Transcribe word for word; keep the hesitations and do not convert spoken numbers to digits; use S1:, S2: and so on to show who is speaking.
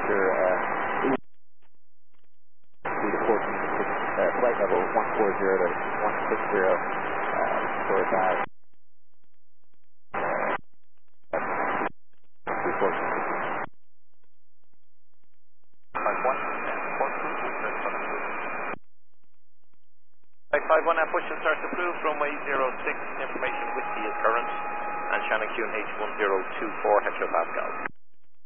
S1: Sure, uh, report uh, flight level one four zero to one six zero uh, for about uh, report.
S2: five one, five one, push and start approved, runway zero six, information whiskey is current, and Shannon Q H one zero two four hectopascals.